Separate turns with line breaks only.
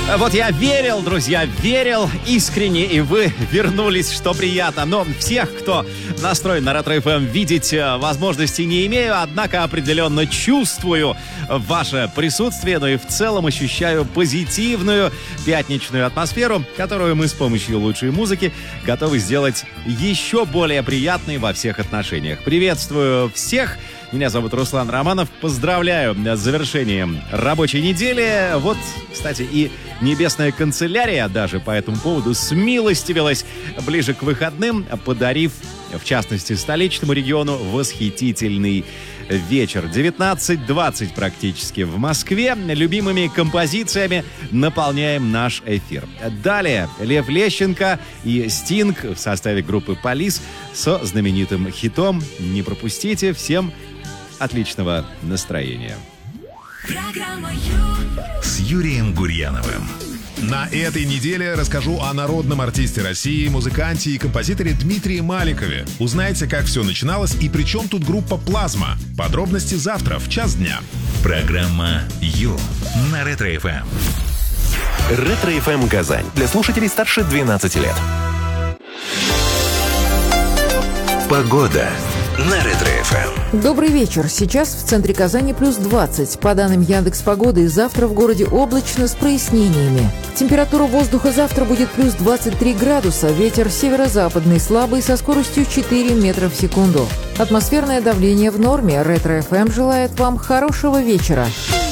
Вот я верил, друзья, верил искренне, и вы вернулись, что приятно. Но всех, кто настроен на Ретро-ФМ, видеть возможности не имею, однако определенно чувствую ваше присутствие, но и в целом ощущаю позитивную пятничную атмосферу, которую мы с помощью лучшей музыки готовы сделать еще более приятной во всех отношениях. Приветствую всех! Меня зовут Руслан Романов. Поздравляю с завершением рабочей недели. Вот, кстати, и Небесная канцелярия даже по этому поводу смилостивилась ближе к выходным, подарив, в частности, столичному региону восхитительный вечер. 19:20 практически в Москве. Любимыми композициями наполняем наш эфир. Далее Лев Лещенко и Стинг в составе группы «Полис» со знаменитым хитом «Не пропустите». Всем отличного настроения.
С Юрием Гурьяновым. На этой неделе расскажу о народном артисте России, музыканте и композиторе Дмитрии Маликове. Узнаете, как все начиналось и при чем тут группа «Плазма». Подробности завтра в 1:00 дня. Программа «Ю» на Ретро-ФМ.
Ретро-ФМ Казань. Для слушателей старше 12 лет. Погода на Ретро-ФМ.
Добрый вечер. Сейчас в центре Казани плюс 20. По данным Яндекс.Погоды, завтра в городе облачно с прояснениями. Температура воздуха завтра будет плюс 23 градуса. Ветер северо-западный слабый со скоростью 4 метра в секунду. Атмосферное давление в норме. Ретро-ФМ желает вам хорошего вечера.